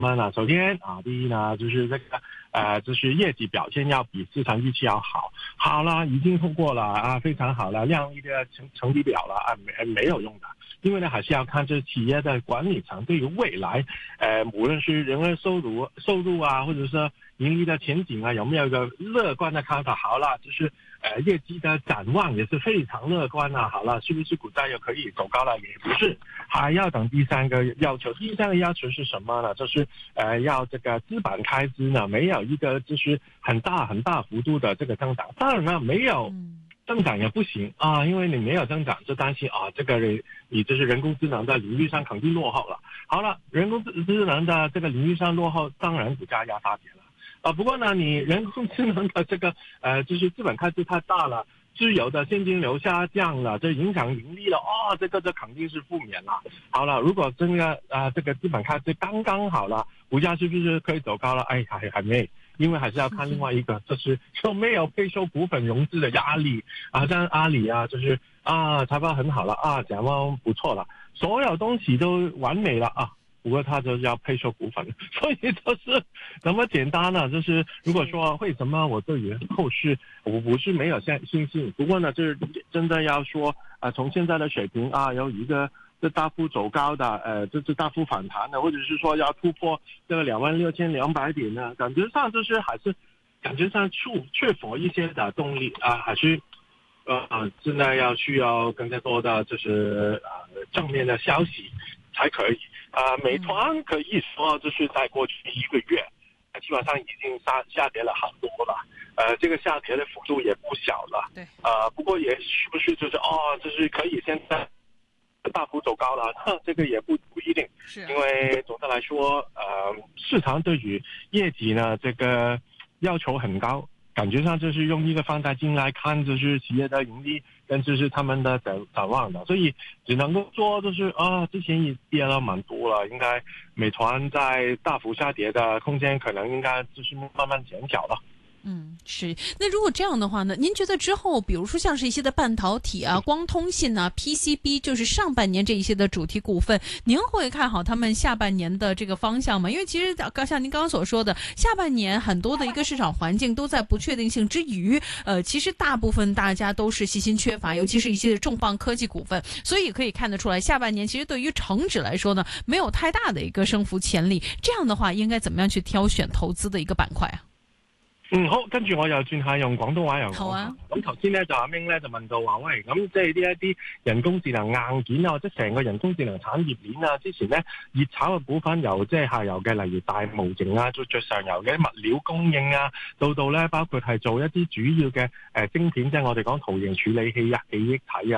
首先第一呢，就是这个就是业绩表现要比市场预期要好。好了，已经通过了非常好了，亮丽的成绩表了没有用的，因为呢还是要看这企业的管理层对于未来无论是人额收入或者是盈利的前景有没有一个乐观的看法。好了，就是业绩的展望也是非常乐观好了，是不是股价又可以走高了？也不是，还要等第三个要求。第三个要求是什么呢？就是要这个资本开支呢没有一个就是很大幅度的这个增长。当然了，没有增长也不行因为你没有增长就担心这个你就是人工智能的领域上肯定落后了。好了，人工智能的这个领域上落后，当然股价要大跌了。不过呢，你人工智能的这个就是资本开支太大了，自由的现金流下降了，这影响盈利了这肯定是负面了。好了，如果真的这个资本开支刚刚好了，股价是不是可以走高了？还没，因为还是要看另外一个，就是有没有配售股份融资的压力像阿里就是财报很好了展望不错了，所有东西都完美了不过他就要配售股份，所以就是怎么简单呢？就是如果说为什么我对于后市我不是没有信心，不过呢，就是真的要说从现在的水平有一个这大幅走高的这大幅反弹的，或者是说要突破这个26,200点呢，感觉上就是还是感觉上缺乏一些的动力还是真的需要更加多的就是正面的消息才可以。美团可以说就是在过去一个月基本上已经下跌了很多了，这个下跌的幅度也不小了。 对， 不过也是不是就是就是可以现在大幅走高了，这个也不一定。是因为总的来说市场对于业绩呢这个要求很高，感觉上就是用一个放大镜来看就是企业的盈利跟就是他们的展望的，所以只能够说就是之前也跌了蛮多了，应该美团在大幅下跌的空间可能应该就是慢慢减小了。 是。那如果这样的话呢，您觉得之后比如说像是一些的半导体光通信PCB 就是上半年这一些的主题股份，您会看好他们下半年的这个方向吗？因为其实像您刚刚所说的，下半年很多的一个市场环境都在不确定性之余，其实大部分大家都是信心缺乏，尤其是一些重磅科技股份，所以可以看得出来下半年其实对于成指来说呢没有太大的一个升幅潜力。这样的话应该怎么样去挑選投資的一個板塊好，跟住我又轉下用廣東話又講下。咁頭先咧就阿明咧就問到話，喂，咁即係呢一啲人工智能硬件或者成個人工智能產業鏈之前咧熱炒嘅股份由即係下游嘅，例如大模型到最上游嘅物料供應到咧包括係做一啲主要嘅晶片，即係我哋講圖形處理器記憶體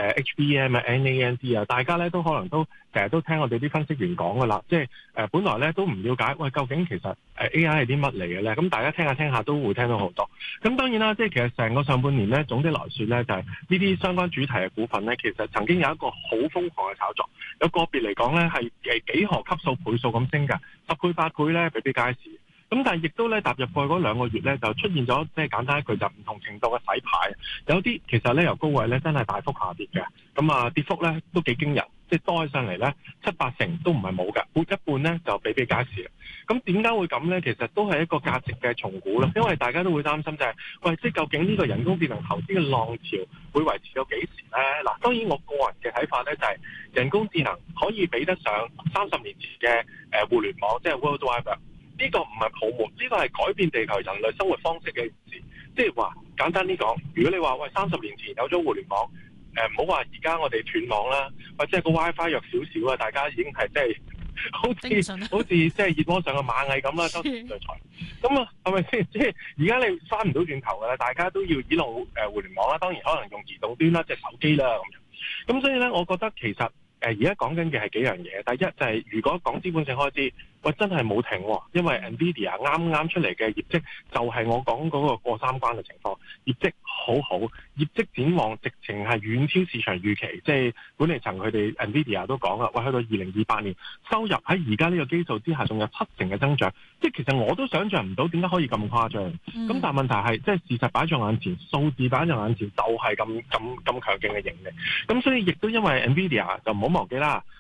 HBM NAND 大家咧都可能都成日都聽我哋啲分析員講噶啦，即係本來咧都唔了解，喂，究竟其實AI 係啲乜嚟嘅咧？咁大家聽下都會聽到好多。咁當然啦，即係其實成個上半年咧，總的來說咧，就係呢啲相關主題嘅股份咧，其實曾經有一個好瘋狂嘅炒作，有個別嚟講咧係幾何級數倍數咁升㗎，10倍8倍咧比比皆是。咁但係亦都咧踏入過去嗰2個月咧，就出現咗即係簡單一句就唔同程度嘅洗牌，有啲其實咧由高位咧真係大幅下跌嘅，咁跌幅咧都幾驚人，即係多起上嚟咧7-8成都唔係冇嘅，一半咧就比比皆是。咁點解會咁咧？其實都係一個價值嘅重估啦，因為大家都會擔心就係喂，即係究竟呢個人工智能投資嘅浪潮會維持到幾時咧？嗱，當然我個人嘅睇法咧就係人工智能可以比得上30年前嘅互聯網，即係 World Wide Web。呢個唔係泡沫，呢個係改變地球人類生活方式嘅事。即係話簡單啲講，如果你話喂30年前有咗互聯網，唔好話而家我哋斷網啦，或者係個 WiFi 弱少少大家已經係即係好似即係熱鍋上嘅螞蟻咁啦，周身在財。咁係咪先？即係而家你翻唔到轉頭㗎啦，大家都要依賴互聯網啦，當然可能用移動端啦，即係手機啦咁樣。咁所以咧，我覺得其實而家講緊嘅係幾樣嘢。第一就係如果講資本性開支，喂，真係冇停喎，因為 NVIDIA 啱啱出嚟嘅業績就係我講嗰個過三關嘅情況，業績好好，業績展望直情係遠超市場預期，即係管理層佢哋 NVIDIA 都講啦，喂，去到2028年收入喺而家呢個基數之下仲有7成嘅增長，即係其實我都想像唔到點解可以咁誇張。咁但係問題係即係事實擺在眼前，數字擺在眼前就係咁強勁嘅盈利。咁所以亦都因為 NVIDIA 就唔好忘記啦。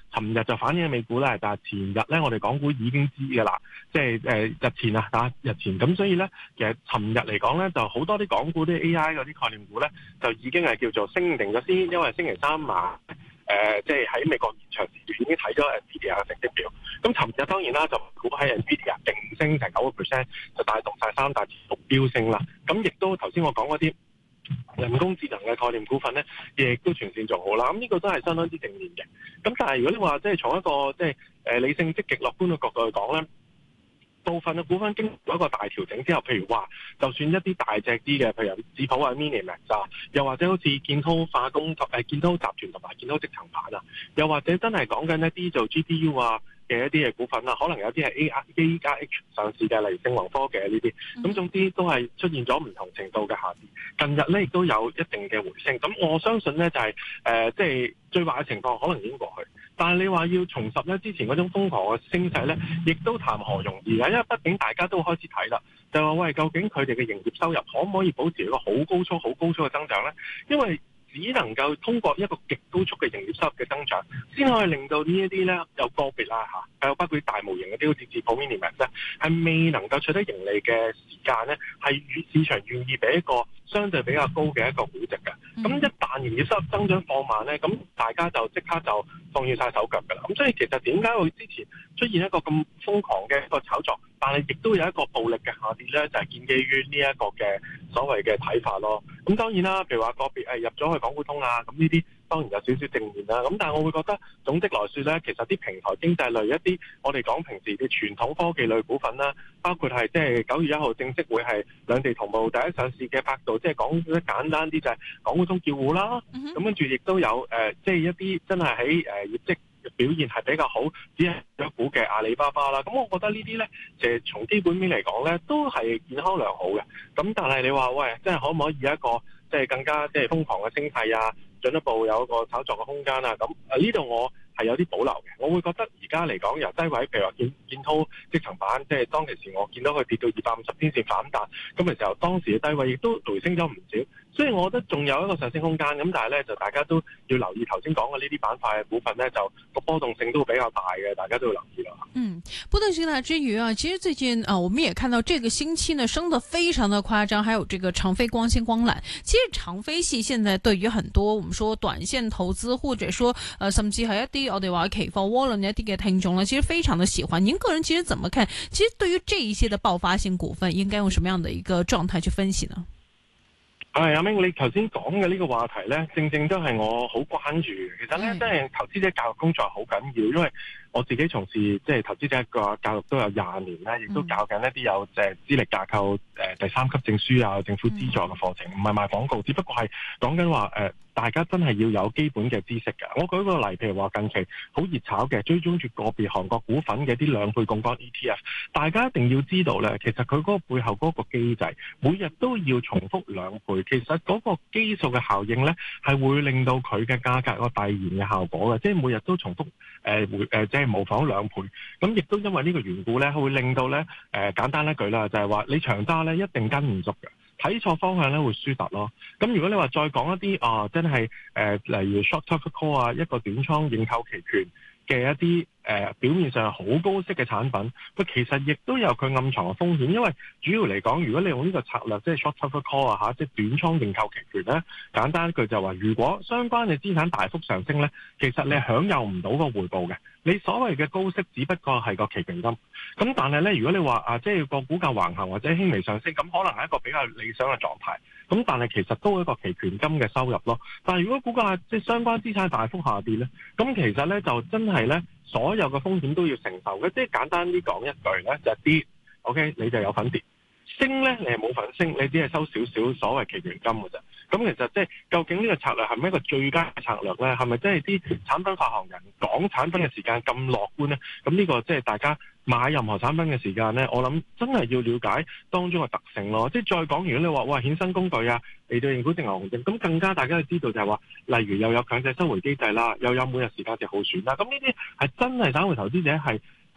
尋日就反映喺美股咧，但係前日咧我哋港股已經知㗎啦，即係日前啊，日前咁，所以咧其實尋日嚟講咧就好多啲港股啲 AI 嗰啲概念股咧就已經係叫做升定咗先，因為星期三晚即係喺美國現場時段已經睇咗 Nvidia 嘅成績表。咁尋日當然啦，就股喺 Nvidia 勁升成9%，就帶動晒三大指數飆升啦。咁亦都頭先我講嗰啲人工智能嘅概念股份咧，亦都全線做好啦。咁呢個都係相當之正面嘅。咁但係如果你話即係從一個即係理性積極樂觀嘅角度去講咧，部分嘅股份經過一個大調整之後，譬如話，就算一啲大隻啲嘅，譬如智譜啊、Minimax 啊，又或者好似建滔化工建滔集團同埋建滔積層板啊，又或者真係講緊一啲做 GPU 啊嘅一啲嘅股份啦，可能有啲係 A 加 H 上市嘅，例如聖宏科嘅呢啲，咁總之都係出現咗唔同程度嘅下跌。近日咧亦都有一定嘅回升，咁我相信咧就係即係最壞嘅情況可能已經過去。但係你話要重拾咧之前嗰種瘋狂嘅升勢咧，亦都談何容易啊！因為畢竟大家都開始睇啦，就話喂，究竟佢哋嘅營業收入可唔可以保持一個好高速嘅增長咧？因為只能夠通過一個極高速嘅營業收入嘅增長，先可以令到呢一啲咧有個別啦嚇，有包括大模型嗰啲好似智譜 Minimax 咧，係未能夠取得盈利嘅時間咧，係與市場願意俾一個相對比較高嘅一個估值嘅。咁一旦營業收入增長放慢咧，咁大家就即刻就放軟晒手腳㗎啦。咁所以其實點解會之前出現一個咁瘋狂嘅一個炒作，但係亦都有一個暴力嘅下跌咧，就係建基於呢一個嘅所謂嘅睇法咯。咁當然啦，譬如話個別入咗去港股通啊，咁呢啲當然有少少正面啦。咁但係我會覺得總的來說咧，其實啲平台經濟類一啲我哋講平時嘅傳統科技類股份啦，包括係即係9月1號正式會係兩地同步第一上市嘅百度，即係講得簡單啲就係港股通叫戶啦。咁跟住亦都有即係一啲真係喺業績表現係比較好，只係咗股嘅阿里巴巴啦。咁我覺得呢啲咧，就係從基本面嚟講咧，都係健康良好嘅。咁但係你話喂，即係可唔可以一個即係更加即係瘋狂嘅升勢啊，進一步有一個炒作嘅空間啊？咁呢度我係有啲保留嘅。我會覺得而家嚟講由低位，譬如話建滔積層板，即係當其時我見到佢跌到250天線反彈，咁嘅時候當時嘅低位亦都回升咗唔少。所以我覺得仲有一個上升空間，咁但係咧就大家都要留意頭先講嘅呢啲板塊嘅股份咧，就個波動性都會比較大嘅，大家都要留意啦。 波動性大之餘啊，其實最近我們也看到這個星期呢升得非常的誇張，還有這個長飛光纖光纜。其實長飛系現在對於很多我們說短線投資，或者說甚至係一啲我哋話期貨窩輪一啲嘅聽眾呢，其實非常的喜歡。您個人其實怎麼看？其實對於這一些的爆發性股份，應該用什麼樣的一個狀態去分析呢？ 阿明，你頭先講嘅呢個話題呢，正正都係我好關注嘅。其實呢，即係投資者教育工作好緊要，因為我自己從事即係投資者個教育都有20年啦，亦都教緊一啲有資歷架構第3級證書啊，政府資助嘅課程，唔係賣廣告，只不過係講緊話大家真係要有基本嘅知識㗎。我舉個例，譬如話近期好熱炒嘅追蹤住個別韓國股份嘅啲兩倍槓桿 ETF， 大家一定要知道呢，其實佢嗰個背後嗰個機制，每日都要重複2倍，其實嗰個基數嘅效應呢，係會令到佢嘅價格個遞延嘅效果嘅，即係每日都重複即係模仿2倍。咁亦都因為呢個緣故呢，會令到呢簡單一句啦，就係話你長揸呢一定跟唔足嘅。睇錯方向咧會輸突咯。咁如果你話再講一啲真係例如 short cover call 啊，一個短倉認購期權嘅一啲表面上係好高息嘅產品，佢其實亦都有佢暗藏嘅風險。因為主要嚟講，如果你用呢個策略，即係 short cover call 啊即係短倉認購期權咧，簡單一句就話，如果相關嘅資產大幅上升咧，其實你係享有唔到個回報嘅。你所謂嘅高息只不過係個期權金，咁但係咧，如果你話即係個股價橫行或者輕微上升，咁可能係一個比較理想嘅狀態。咁但係其實都係一個期權金嘅收入咯。但係如果股價即係相關資產大幅下跌咧，咁其實咧就真係咧所有嘅風險都要承受嘅。即係簡單啲講一句咧，就係跌 OK 你就有份跌，升咧你係冇份升，你只係收少少所謂期權金嘅啫。咁其實即係究竟呢個策略係咪一個最佳嘅策略咧？係咪真係啲產品發行人講產品嘅時間咁樂觀咧？咁呢個即係大家買任何產品嘅時間咧，我諗真係要了解當中嘅特性咯。即係再講，如果你話哇衍生工具啊嚟到認股定牛熊證，咁更加大家要知道就係話，例如又有強制收回機制啦，又有每日時間值耗損啦，咁呢啲係真係散戶投資者係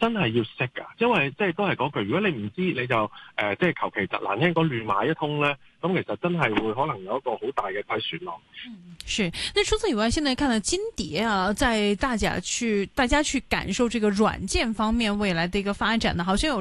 真係要識㗎，因為即係都係嗰句，如果你唔知你就即係求其特難聽講亂買一通咧，咁其實真係會可能有一個好大嘅虧損咯。 是，那除此以外，現在看到金蝶啊，在大家去感受這個軟件方面未來的一個發展呢，好像有